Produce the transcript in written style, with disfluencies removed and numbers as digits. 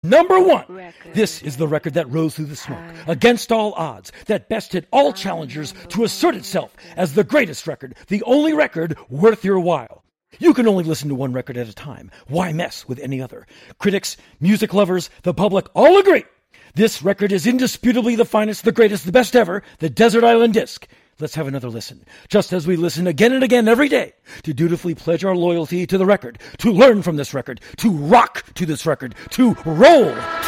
Number 1. This is the record that rose through the smoke, against all odds, that bested all challengers to assert itself as the greatest record, the only record worth your while. You can only listen to one record at a time. Why mess with any other? Critics, music lovers, the public all agree. This record is indisputably the finest, the greatest, the best ever, the Desert Island Disc. Let's have another listen, just as we listen again and again every day, to dutifully pledge our loyalty to the record, to learn from this record, to rock to this record, to roll to